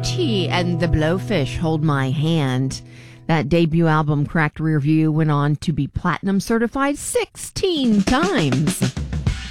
Liberace and the Blowfish, Hold My Hand. That debut album, Cracked Rear View, went on to be platinum certified 16 times.